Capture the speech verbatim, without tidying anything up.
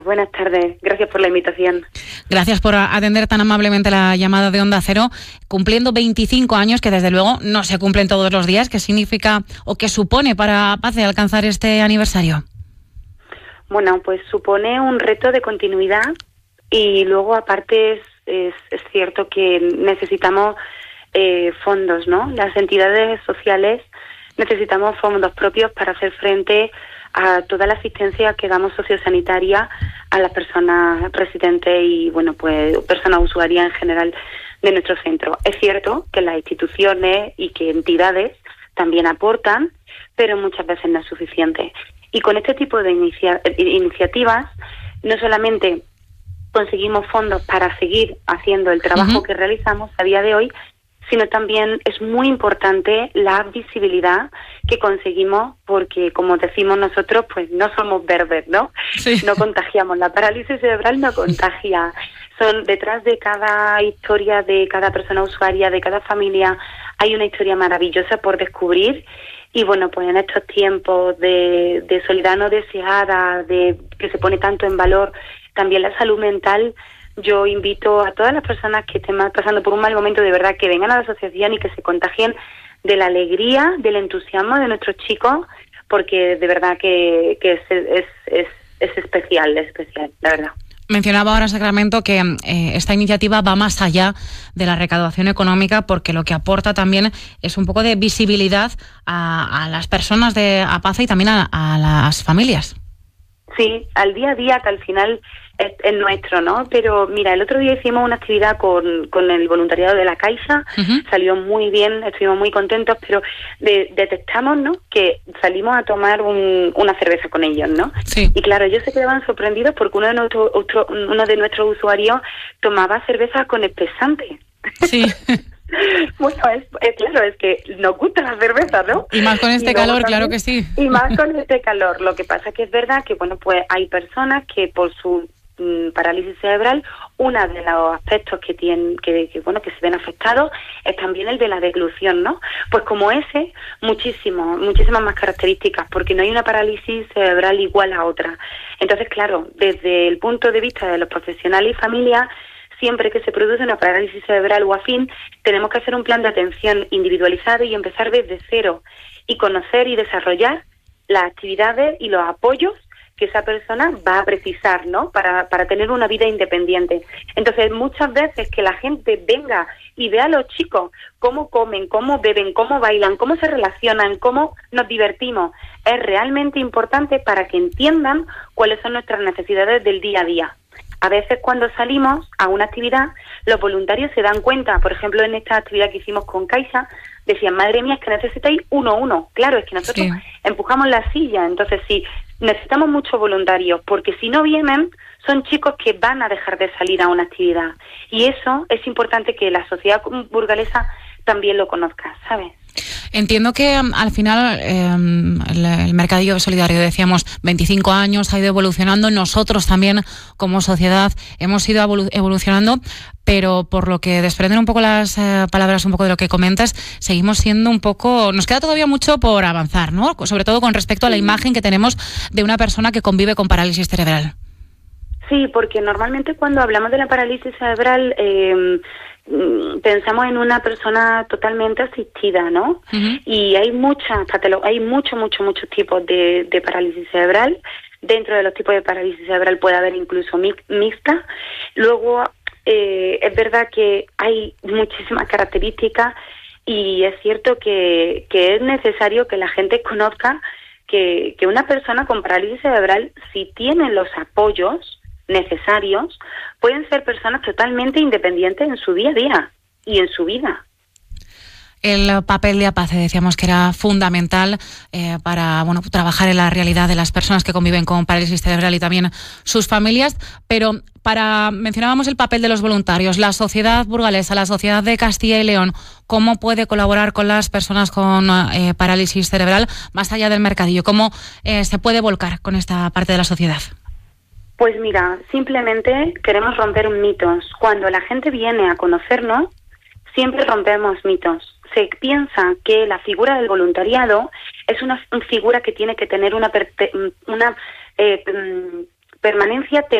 Buenas tardes, gracias por la invitación. Gracias por atender tan amablemente la llamada de Onda Cero, cumpliendo veinticinco años, que desde luego no se cumplen todos los días. ¿Qué significa o qué supone para Apace alcanzar este aniversario? Bueno, pues supone un reto de continuidad y luego aparte es, es, es cierto que necesitamos eh, fondos, ¿no? Las entidades sociales necesitamos fondos propios para hacer frente a toda la asistencia que damos sociosanitaria a las personas residentes y, bueno, pues personas usuarias en general de nuestro centro. Es cierto que las instituciones y que entidades también aportan, pero muchas veces no es suficiente. Y con este tipo de inicia- iniciativas, no solamente conseguimos fondos para seguir haciendo el trabajo uh-huh. que realizamos a día de hoy, sino también es muy importante la visibilidad que conseguimos porque, como decimos nosotros, pues no somos verdes, ¿no? Sí. No contagiamos. La parálisis cerebral no contagia. Son detrás de cada historia, de cada persona usuaria, de cada familia, hay una historia maravillosa por descubrir. Y bueno, pues en estos tiempos de, de soledad no deseada, de que se pone tanto en valor también la salud mental, yo invito a todas las personas que estén pasando por un mal momento, de verdad, que vengan a la asociación y que se contagien de la alegría, del entusiasmo de nuestros chicos, porque de verdad que, que es, es, es, es especial, es especial, la verdad. Mencionaba ahora Sacramento que eh, esta iniciativa va más allá de la recaudación económica porque lo que aporta también es un poco de visibilidad a, a las personas de Apace y también a, a las familias. Sí, al día a día, que al final es, es nuestro, ¿no? Pero mira, el otro día hicimos una actividad con, con el voluntariado de la Caixa, uh-huh. salió muy bien, estuvimos muy contentos, pero de, detectamos, ¿no?, que salimos a tomar un, una cerveza con ellos, ¿no? Sí. Y claro, ellos se quedaban sorprendidos porque uno de, nuestro, otro, uno de nuestros usuarios tomaba cerveza con espesante. Sí. Bueno, es, es claro, es que nos gusta la cerveza, ¿no? Y más con este calor, también, claro que sí. Y más con este calor. Lo que pasa es que es verdad que, bueno, pues hay personas que por su mm, parálisis cerebral, uno de los aspectos que tienen, que, que bueno, que se ven afectados es también el de la deglución, ¿no? Pues como ese, muchísimo, muchísimas más características, porque no hay una parálisis cerebral igual a otra. Entonces, claro, desde el punto de vista de los profesionales y familias, siempre que se produce una parálisis cerebral o afín, tenemos que hacer un plan de atención individualizado y empezar desde cero y conocer y desarrollar las actividades y los apoyos que esa persona va a precisar, ¿no?, para, para tener una vida independiente. Entonces, muchas veces que la gente venga y vea a los chicos cómo comen, cómo beben, cómo bailan, cómo se relacionan, cómo nos divertimos, es realmente importante para que entiendan cuáles son nuestras necesidades del día a día. A veces cuando salimos a una actividad, los voluntarios se dan cuenta, por ejemplo, en esta actividad que hicimos con Caixa, decían, madre mía, es que necesitáis uno a uno. Claro, es que nosotros sí. empujamos la silla, entonces sí, necesitamos muchos voluntarios, porque si no vienen, son chicos que van a dejar de salir a una actividad. Y eso es importante que la sociedad burgalesa también lo conozca, ¿sabes? Entiendo que al final eh, el, el mercadillo solidario, decíamos, veinticinco años, ha ido evolucionando. Nosotros también, como sociedad, hemos ido evolu- evolucionando, pero por lo que desprenden un poco las eh, palabras, un poco de lo que comentas, seguimos siendo un poco... Nos queda todavía mucho por avanzar, ¿no? Sobre todo con respecto a la imagen que tenemos de una persona que convive con parálisis cerebral. Sí, porque normalmente cuando hablamos de la parálisis cerebral... Eh, pensamos en una persona totalmente asistida, ¿no? Uh-huh. Y hay muchas, hay muchos, muchos, muchos tipos de, de parálisis cerebral. Dentro de los tipos de parálisis cerebral puede haber incluso mixta. Luego, eh, es verdad que hay muchísimas características y es cierto que, que es necesario que la gente conozca que, que una persona con parálisis cerebral, si tiene los apoyos necesarios, pueden ser personas totalmente independientes en su día a día y en su vida. El papel de Apace, decíamos que era fundamental eh, para bueno trabajar en la realidad de las personas que conviven con parálisis cerebral y también sus familias, pero para mencionábamos el papel de los voluntarios, la sociedad burgalesa, la sociedad de Castilla y León, ¿cómo puede colaborar con las personas con eh, parálisis cerebral más allá del mercadillo? ¿Cómo eh, se puede volcar con esta parte de la sociedad? Pues mira, simplemente queremos romper mitos. Cuando la gente viene a conocernos, siempre rompemos mitos. Se piensa que la figura del voluntariado es una figura que tiene que tener una, una eh, permanencia